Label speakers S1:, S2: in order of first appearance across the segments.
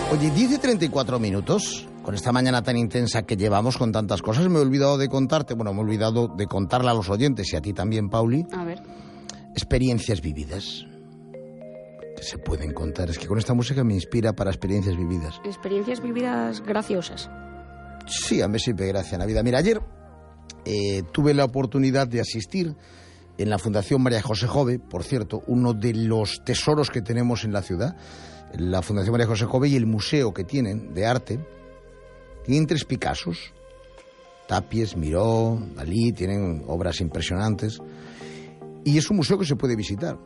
S1: Oye, 10:34 minutos. Con esta mañana tan intensa que llevamos con tantas cosas, me he olvidado de contarte, me he olvidado de contarle a los oyentes y a ti también, Pauli.
S2: A ver.
S1: Experiencias vividas. Que se pueden contar. Es que con esta música me inspira para experiencias vividas.
S2: Experiencias vividas graciosas.
S1: Sí, a mí siempre gracia en la vida. Mira, ayer tuve la oportunidad de asistir en la Fundación María José Jove, por cierto, uno de los tesoros que tenemos en la ciudad, la Fundación María José Jove y el museo que tienen de arte. Tienen 3 Picassos, Tapies, Miró, Dalí, tienen obras impresionantes. Y es un museo que se puede visitar.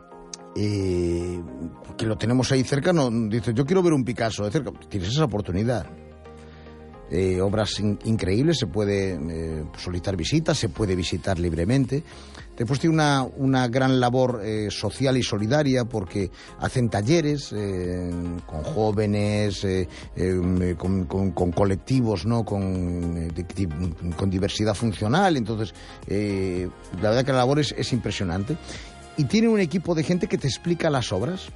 S1: Que lo tenemos ahí cerca, no dices, yo quiero ver un Picasso de cerca, tienes esa oportunidad. Obras increíbles, se puede solicitar visitas, se puede visitar libremente. Después tiene una gran labor social y solidaria porque hacen talleres con jóvenes, con colectivos, ¿no? con diversidad funcional. Entonces, la verdad que la labor es impresionante. Y tiene un equipo de gente que te explica las obras,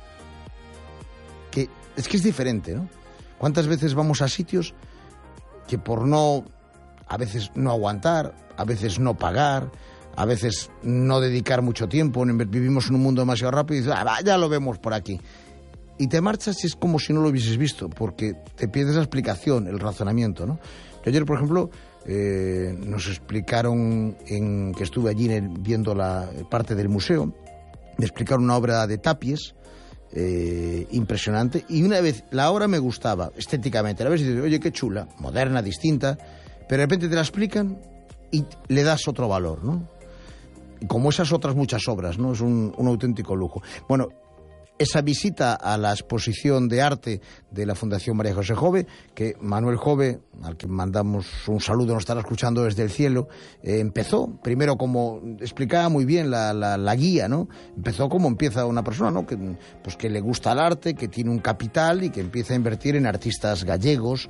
S1: que es diferente, ¿no? ¿Cuántas veces vamos a sitios que por a veces no aguantar, a veces no pagar, a veces no dedicar mucho tiempo, vivimos en un mundo demasiado rápido y dices, ya lo vemos por aquí? Y te marchas y es como si no lo hubieses visto, porque te pierdes la explicación, el razonamiento, ¿no? Yo ayer, por ejemplo, nos explicaron, que estuve allí viendo la parte del museo, me explicaron una obra de Tapies, impresionante, y una vez la obra me gustaba estéticamente, a veces dices, oye, qué chula, moderna, distinta, pero de repente te la explican y le das otro valor, ¿no? Como esas otras muchas obras, ¿no? Es un auténtico lujo. Bueno, esa visita a la exposición de arte de la Fundación María José Jove, que Manuel Jove, al que mandamos un saludo, nos estará escuchando desde el cielo, empezó, primero como explicaba muy bien la guía, ¿no? Empezó como empieza una persona, ¿no? Que le gusta el arte, que tiene un capital y que empieza a invertir en artistas gallegos,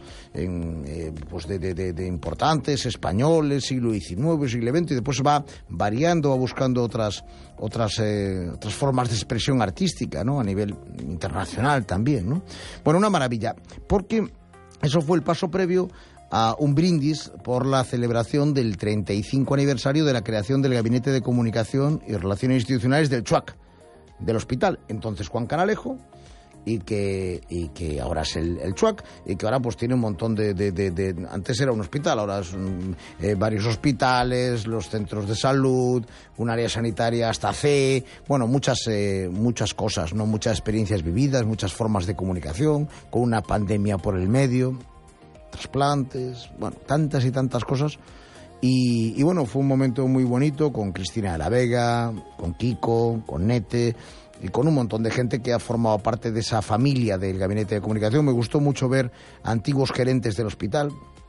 S1: de importantes, españoles, siglo XIX, siglo XX, y después va variando, va buscando otras formas de expresión artística, ¿no? A nivel internacional también, ¿no? Bueno, una maravilla, porque eso fue el paso previo a un brindis por la celebración del 35 aniversario de la creación del Gabinete de Comunicación y Relaciones Institucionales del CHUAC, del hospital. Entonces Juan Canalejo, y que ahora es el CHUAC, y que ahora pues tiene un montón de antes era un hospital, ahora son varios hospitales, los centros de salud, un área sanitaria hasta C, bueno, muchas cosas, ¿no? Muchas experiencias vividas, muchas formas de comunicación, con una pandemia por el medio, trasplantes, bueno, tantas y tantas cosas. Y bueno, fue un momento muy bonito con Cristina de la Vega, con Kiko, con Nete, y con un montón de gente que ha formado parte de esa familia del Gabinete de Comunicación. Me gustó mucho ver a antiguos gerentes del hospital,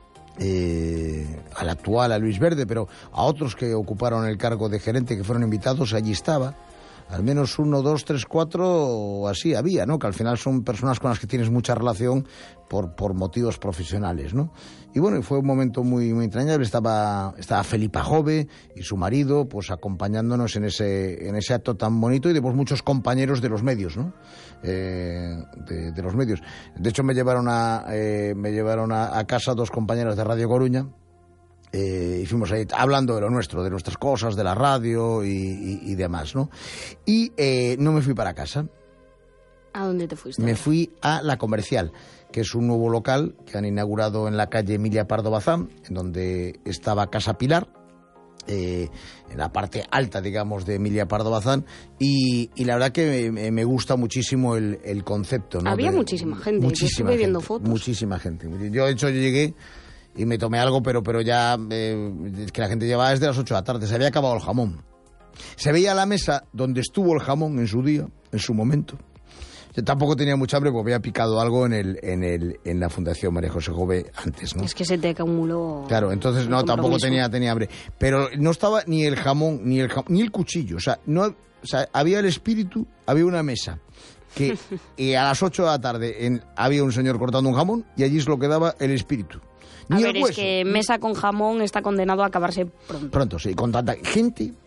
S1: al actual, a Luis Verde, pero a otros que ocuparon el cargo de gerente, que fueron invitados, allí estaba. Al menos 1, 2, 3, 4 o así había, ¿no? Que al final son personas con las que tienes mucha relación por motivos profesionales, ¿no? Y bueno, fue un momento muy, muy entrañable. Estaba Felipa Jove y su marido, pues acompañándonos en ese acto tan bonito, y después muchos compañeros de los medios, ¿no? De los medios. De hecho, me llevaron a casa 2 compañeros de Radio Coruña. Y fuimos ahí hablando de lo nuestro, de nuestras cosas, de la radio y demás, ¿no? Y no me fui para casa.
S2: ¿A dónde te fuiste?
S1: Me fui a La Comercial, que es un nuevo local que han inaugurado en la calle Emilia Pardo Bazán, en donde estaba Casa Pilar, en la parte alta, digamos, de Emilia Pardo Bazán, y la verdad que me gusta muchísimo el concepto, ¿no?
S2: Había muchísima gente,
S1: muchísima
S2: estuve viendo
S1: gente,
S2: fotos.
S1: Muchísima gente. Yo, de hecho, llegué y me tomé algo, pero ya que la gente llevaba desde las 8 de la tarde, se había acabado el jamón. Se veía la mesa donde estuvo el jamón en su día, en su momento. Yo tampoco tenía mucha hambre porque había picado algo en la Fundación María José Jove antes, ¿no?
S2: Es que se te acumuló.
S1: Claro, entonces no, tampoco tenía hambre. Pero no estaba ni el jamón, ni el cuchillo. O sea, había el espíritu, había una mesa que a las 8 de la tarde había un señor cortando un jamón y allí se lo quedaba el espíritu.
S2: Ni a ver, es que mesa con jamón está condenado a acabarse pronto.
S1: Pronto, sí, con tanta gente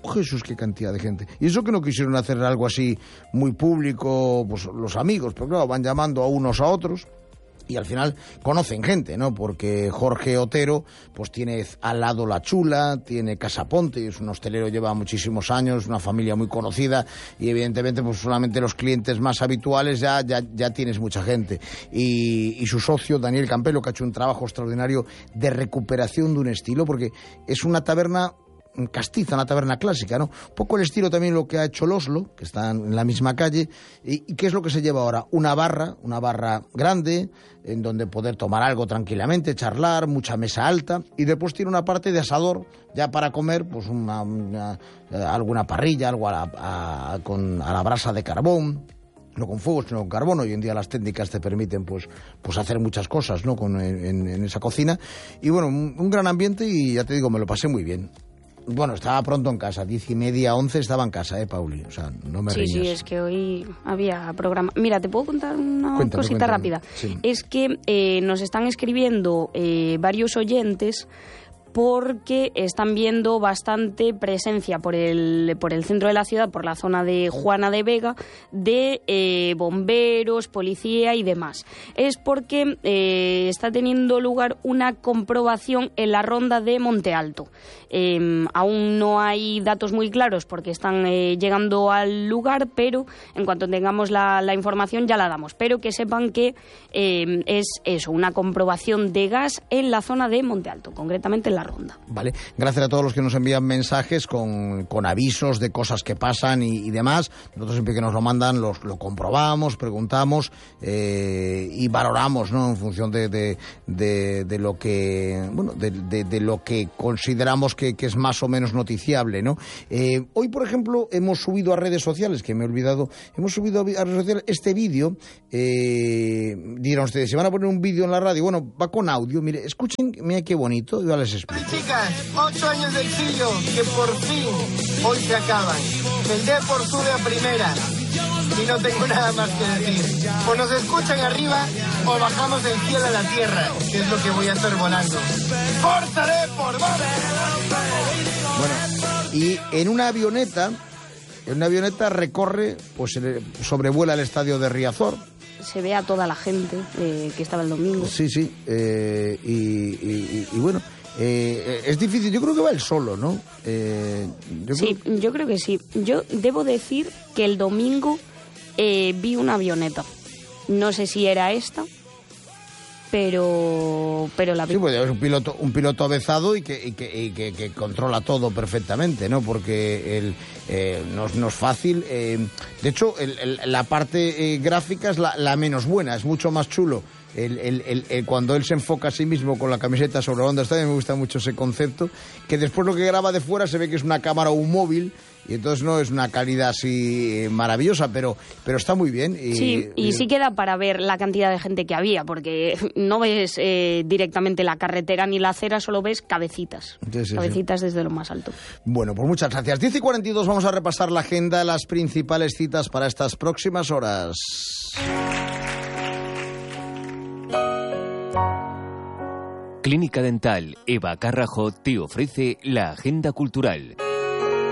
S1: Jesús, qué cantidad de gente. Y eso que no quisieron hacer algo así muy público, pues los amigos, pero claro, van llamando a unos a otros. Y al final conocen gente, ¿no? Porque Jorge Otero, pues tiene al lado La Chula, tiene Casa Ponte, es un hostelero, lleva muchísimos años, una familia muy conocida, y evidentemente pues solamente los clientes más habituales ya tienes mucha gente. Y su socio, Daniel Campelo, que ha hecho un trabajo extraordinario de recuperación de un estilo, porque es una taberna castiza, una taberna clásica, ¿no? Un poco el estilo también lo que ha hecho el Oslo, que está en la misma calle. ¿Y qué es lo que se lleva ahora? Una barra grande, en donde poder tomar algo tranquilamente, charlar, mucha mesa alta, y después tiene una parte de asador, ya para comer, pues alguna parrilla, algo a la brasa de carbón, no con fuego, sino con carbón. Hoy en día las técnicas te permiten pues hacer muchas cosas, ¿no? En esa cocina. Y bueno, un gran ambiente, y ya te digo, me lo pasé muy bien. Bueno, estaba pronto en casa, 10:30, 11 estaba en casa, Pauli, o sea, no me riñas.
S2: Sí, es que hoy había programa. Mira, ¿te puedo contar una cosita
S1: Cuéntame.
S2: rápida?
S1: Sí.
S2: Es que nos están escribiendo varios oyentes porque están viendo bastante presencia por el centro de la ciudad, por la zona de Juana de Vega, de bomberos, policía y demás. Es porque está teniendo lugar una comprobación en la ronda de Monte Alto. Aún no hay datos muy claros porque están llegando al lugar, pero en cuanto tengamos la información ya la damos. Pero que sepan que es eso, una comprobación de gas en la zona de Monte Alto, concretamente en la ronda.
S1: Vale, gracias a todos los que nos envían mensajes con avisos de cosas que pasan y demás. Nosotros siempre que nos lo mandan lo comprobamos, preguntamos y valoramos, ¿no? En función de lo que, bueno, de lo que consideramos que es más o menos noticiable, ¿no? Hoy, por ejemplo, hemos subido a redes sociales, que me he olvidado, hemos subido a redes sociales este vídeo. Dirán ustedes, ¿se van a poner un vídeo en la radio? Bueno, va con audio, mire, escuchen, mira qué bonito, yo les explico.
S3: Chicas, 8 años de exilio que por fin hoy se acaban. El Depor sube a primera y no tengo nada más que decir. O nos escuchan arriba o bajamos del cielo a la tierra, que es lo que voy a hacer volando. ¡Forza Depor! ¡Vamos!
S1: Bueno, y en una avioneta recorre, pues sobrevuela el estadio de Riazor.
S2: Se ve a toda la gente que estaba el domingo.
S1: Sí, y bueno, es difícil, yo creo que va él solo, ¿no?
S2: Yo creo que sí. Yo debo decir que el domingo vi una avioneta. No sé si era esta, pero la vi.
S1: Sí, pues es un piloto avezado y que controla todo perfectamente, ¿no? Porque no es fácil. De hecho, la parte gráfica es la menos buena, es mucho más chulo. Cuando él se enfoca a sí mismo con la camiseta sobre la onda estadio, me gusta mucho ese concepto, que después lo que graba de fuera se ve que es una cámara o un móvil, y entonces no es una calidad así maravillosa, pero está muy bien.
S2: Y sí queda para ver la cantidad de gente que había, porque no ves directamente la carretera ni la acera, solo ves cabecitas. Cabecitas desde lo más alto.
S1: Bueno, pues muchas gracias. 10:42, vamos a repasar la agenda, las principales citas para estas próximas horas.
S4: Clínica Dental Eva Carrajo te ofrece la agenda cultural.